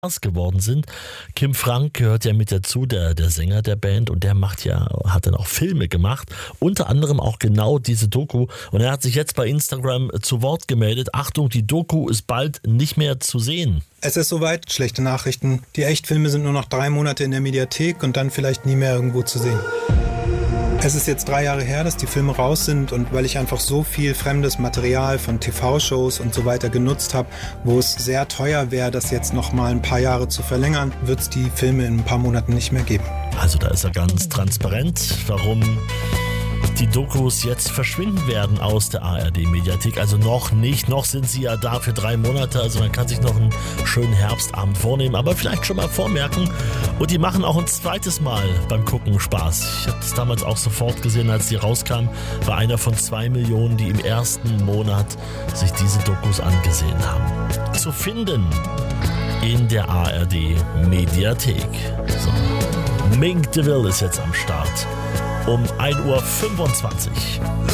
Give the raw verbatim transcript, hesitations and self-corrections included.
geworden sind. Kim Frank gehört ja mit dazu, der, der Sänger der Band, und der macht ja, hat dann auch Filme gemacht, unter anderem auch genau diese Doku, und er hat sich jetzt bei Instagram zu Wort gemeldet. Achtung, die Doku ist bald nicht mehr zu sehen. Es ist soweit, schlechte Nachrichten. Die Echtfilme sind nur noch drei Monate in der Mediathek und dann vielleicht nie mehr irgendwo zu sehen. Es ist jetzt drei Jahre her, dass die Filme raus sind, und weil ich einfach so viel fremdes Material von T V-Shows und so weiter genutzt habe, wo es sehr teuer wäre, das jetzt noch mal ein paar Jahre zu verlängern, wird es die Filme in ein paar Monaten nicht mehr geben. Also da ist er ganz transparent, warum die Dokus jetzt verschwinden werden aus der A R D-Mediathek. Also noch nicht, noch sind sie ja da für drei Monate, also man kann sich noch einen schönen Herbstabend vornehmen, aber vielleicht schon mal vormerken. Und die machen auch ein zweites Mal beim Gucken Spaß. Ich habe das damals auch sofort gesehen, als die rauskam, war einer von zwei Millionen, die im ersten Monat sich diese Dokus angesehen haben. Zu finden in der A R D-Mediathek. So. Mink DeVille ist jetzt am Start um ein Uhr fünfundzwanzig.